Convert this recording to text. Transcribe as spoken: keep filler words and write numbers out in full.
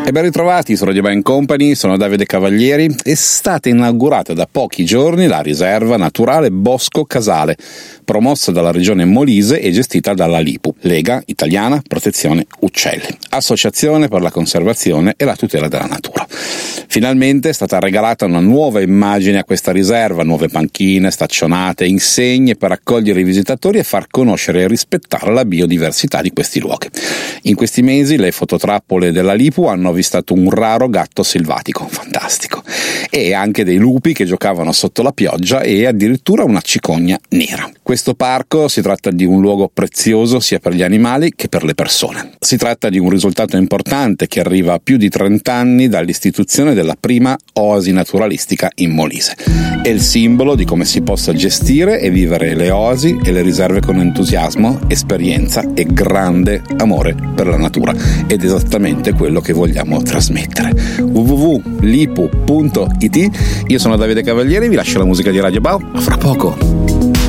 E ben ritrovati su Radio Band Company, sono Davide Cavalieri. È stata inaugurata da pochi giorni la riserva naturale Bosco Casale, promossa dalla regione Molise e gestita dalla LIPU, Lega Italiana Protezione Uccelli, associazione per la conservazione e la tutela della natura. Finalmente è stata regalata una nuova immagine a questa riserva, nuove panchine, staccionate, insegne per accogliere i visitatori e far conoscere e rispettare la biodiversità di questi luoghi. In questi mesi le fototrappole della LIPU hanno avvistato un raro gatto selvatico, fantastico, e anche dei lupi che giocavano sotto la pioggia e addirittura una cicogna nera. Questo parco si tratta di un luogo prezioso sia per gli animali che per le persone. Si tratta di un risultato importante che arriva a più di trenta anni dall'istituzione della prima oasi naturalistica in Molise. È il simbolo di come si possa gestire e vivere le oasi e le riserve con entusiasmo, esperienza e grande amore per la natura, ed esattamente quello che vogliamo trasmettere. w w w punto lipu punto it. Io sono Davide Cavalieri, vi lascio la musica di Radio Bao, a fra poco.